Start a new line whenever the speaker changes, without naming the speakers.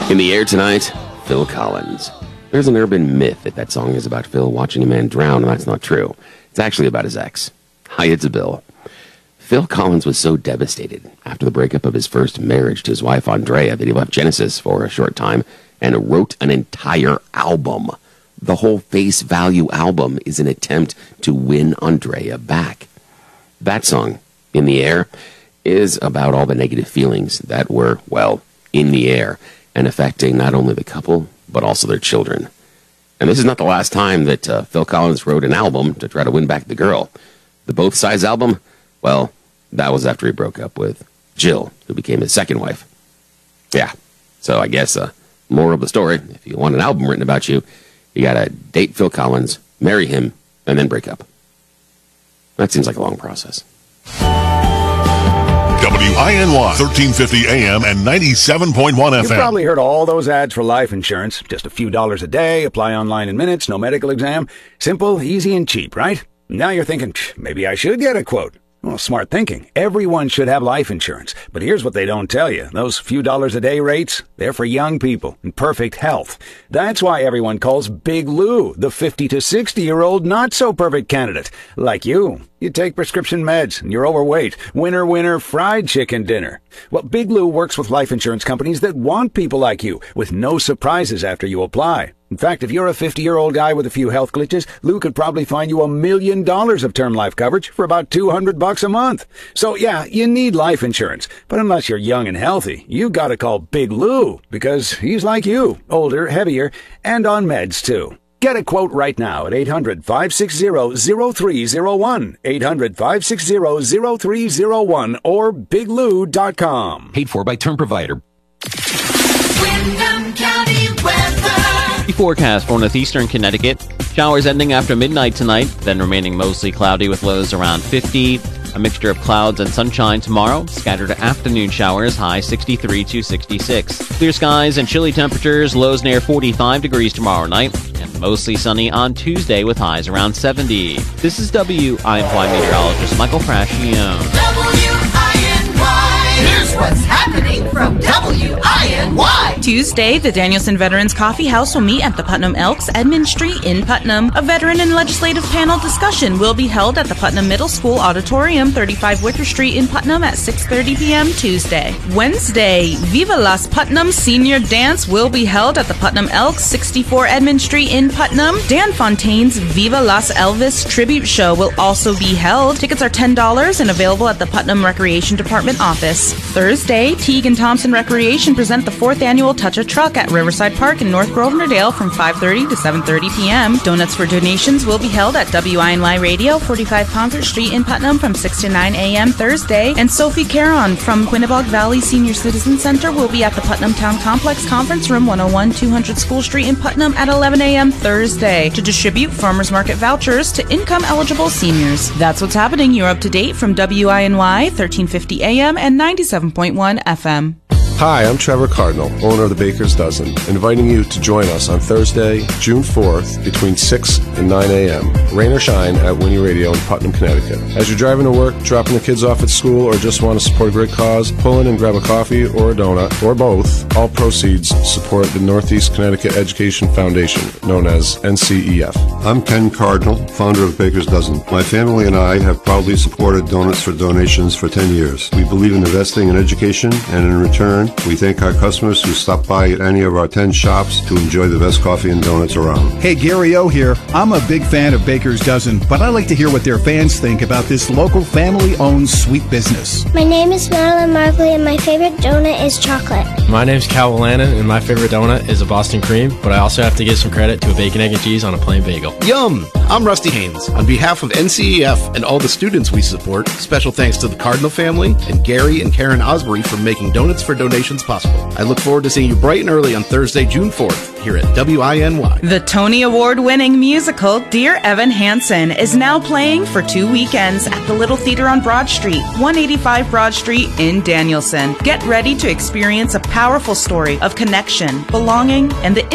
In the air tonight, Phil Collins. There's an urban myth that song is about Phil watching a man drown, and that's not true. It's actually about his ex. Hi, it's Bill. Phil Collins was so devastated after the breakup of his first marriage to his wife, Andrea, that he left Genesis for a short time and wrote an entire album. The whole Face Value album is an attempt to win Andrea back. That song, In the Air, is about all the negative feelings that were, well, in the air and affecting not only the couple, but also their children. And this is not the last time that Phil Collins wrote an album to try to win back the girl. The Both Sides album, well, that was after he broke up with Jill, who became his second wife. Yeah, so I guess moral of the story, if you want an album written about you, you gotta date Phil Collins, marry him, and then break up. That seems like a long process.
WINY, 1350 AM and 97.1 FM.
You've probably heard all those ads for life insurance. Just a few dollars a day, apply online in minutes, no medical exam. Simple, easy, and cheap, right? Now you're thinking, maybe I should get a quote. Well, smart thinking. Everyone should have life insurance. But here's what they don't tell you. Those few dollars a day rates, they're for young people in perfect health. That's why everyone calls Big Lou the 50 to 60-year-old not-so-perfect candidate. Like you. You take prescription meds, and you're overweight. Winner, winner, fried chicken dinner. Well, Big Lou works with life insurance companies that want people like you, with no surprises after you apply. In fact, if you're a 50-year-old guy with a few health glitches, Lou could probably find you $1 million of term life coverage for about $200 a month. So yeah, you need life insurance. But unless you're young and healthy, you gotta call Big Lou, because he's like you, older, heavier, and on meds too. Get a quote right now at 800-560-0301, 800-560-0301, or biglou.com.
Paid for by Term Provider.
Windham County weather.
Forecast for northeastern Connecticut. Showers ending after midnight tonight, then remaining mostly cloudy with lows around 50. A mixture of clouds and sunshine tomorrow. Scattered afternoon showers, high 63 to 66. Clear skies and chilly temperatures, lows near 45 degrees tomorrow night. And mostly sunny on Tuesday with highs around 70. This is WINY meteorologist Michael Frascione.
WINY. Here's what's happening from WINY.
Tuesday, the Danielson Veterans Coffee House will meet at the Putnam Elks, Edmund Street in Putnam. A veteran and legislative panel discussion will be held at the Putnam Middle School Auditorium, 35 Wicker Street in Putnam at 6:30 p.m. Tuesday. Wednesday, Viva Las Putnam Senior Dance will be held at the Putnam Elks, 64 Edmund Street in Putnam. Dan Fontaine's Viva Las Elvis Tribute Show will also be held. Tickets are $10 and available at the Putnam Recreation Department office. Thursday, Teague and Thompson Recreation present the 4th annual Touch a Truck at Riverside Park in North Grosvenor-Dale from 5:30 to 7:30 p.m. Donuts for donations will be held at WINY Radio, 45 Concert Street in Putnam from 6 to 9 a.m. Thursday. And Sophie Caron from Quinnebog Valley Senior Citizen Center will be at the Putnam Town Complex Conference Room, 101 200 School Street in Putnam at 11 a.m. Thursday to distribute farmers market vouchers to income-eligible seniors. That's what's happening. You're up to date from WINY, 1350 a.m. and 97.1 FM.
Hi, I'm Trevor Cardinal, owner of the Baker's Dozen, inviting you to join us on Thursday, June 4th, between 6 and 9 a.m., rain or shine, at Winnie Radio in Putnam, Connecticut. As you're driving to work, dropping the kids off at school, or just want to support a great cause, pull in and grab a coffee or a donut, or both. All proceeds support the Northeast Connecticut Education Foundation, known as NCEF.
I'm Ken Cardinal, founder of Baker's Dozen. My family and I have proudly supported Donuts for Donations for 10 years. We believe in investing in education, and in return, we thank our customers who stop by at any of our 10 shops to enjoy the best coffee and donuts around.
Hey, Gary O here. I'm a big fan of Baker's Dozen, but I like to hear what their fans think about this local family-owned sweet business.
My name is Madeline Markley, and my favorite donut is chocolate.
My name's Cal Lannon, and my favorite donut is a Boston cream, but I also have to give some credit to a bacon, egg, and cheese on a plain bagel.
Yum! I'm Rusty Haynes. On behalf of NCEF and all the students we support, special thanks to the Cardinal family and Gary and Karen Osbury for making Donuts for Donations possible. I look forward to seeing you bright and early on Thursday, June 4th, here at WINY.
The Tony Award-winning musical Dear Evan Hansen is now playing for 2 weekends at the Little Theater on Broad Street, 185 Broad Street in Danielson. Get ready to experience a powerful story of connection, belonging, and the